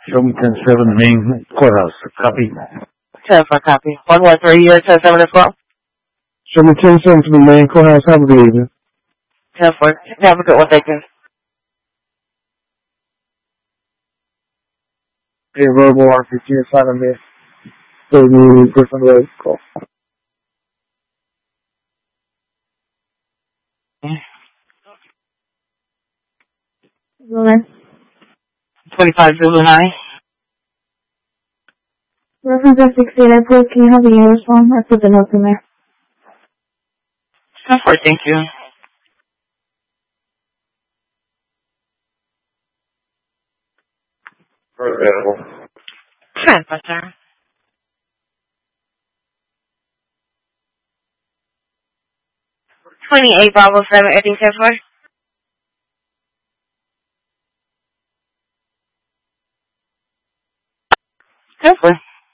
Show me 10-7 main courthouse. Copy. 10 for copy. 113, you're 10-7 as well? Show me 10-7 to the main courthouse. Have a good evening. 10 for. Have a good one, thank you. Hey, verbal RCT inside of me. So you person ready. Call. Zulu 25 Zulu 9. Reference at 68 Airport, can you have the unit phone? I put the notes in there. 10 for, thank you. Available. 10 for, sir. 28 Bravo 7, anything 10 for? 10 for.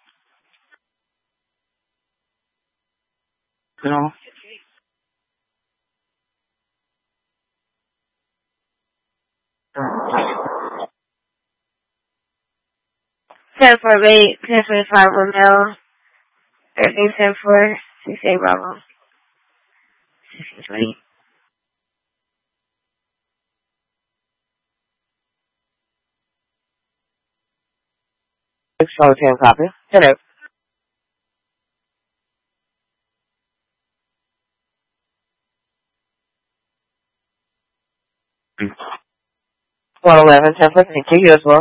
No. Ten for wait, 1025 Romeo, 13 for 68 Bravo. 1620. Charlie 10 copy. Hello. Mm. 111, 10 for, thank you as well.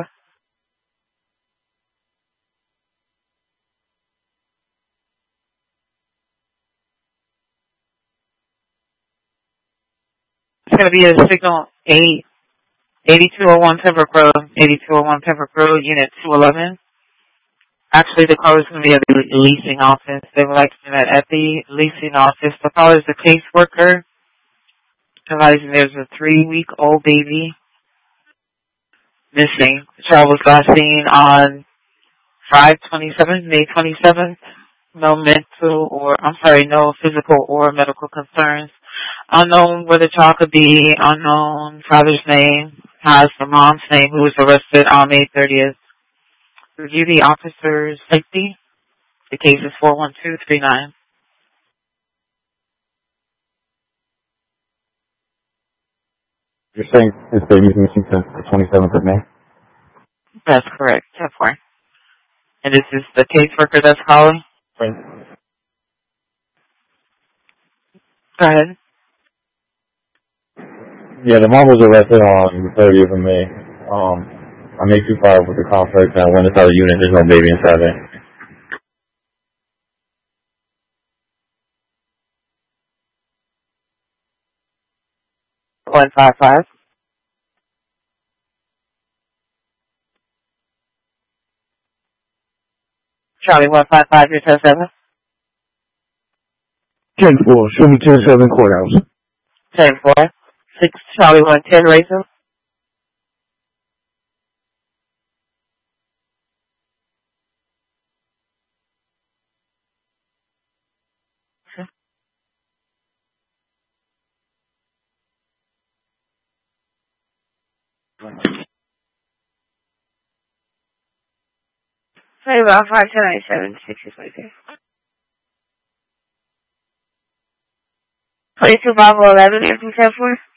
It's going to be a signal 8201 Pembroke Road, 8201 Pembroke Road, Unit 211. Actually, the caller is going to be at the leasing office. They would like to know that at the leasing office. The caller is the caseworker, advising there's a 3-week-old baby missing. The child was last seen on 5/27, May 27th. No no physical or medical concerns. Unknown where the child could be. Unknown father's name. Has the mom's name who was arrested on May 30th. Review the officer's safety. The case is 41239. You're saying this baby's missing since the 27th of May? That's correct. 10-4. And this is the caseworker that's calling? Right. Go ahead. Yeah, the mom was arrested on the 30th of May. On May 25 with the complex, and I went inside the unit. There's no baby inside there. $155. Charlie 155, your 10-7. 10-4. Show me 10-7 courthouse. 10-4. 6 Charlie 110 Racing. Sorry about 51097 6022. 22 Bravo 11, everything 10-4.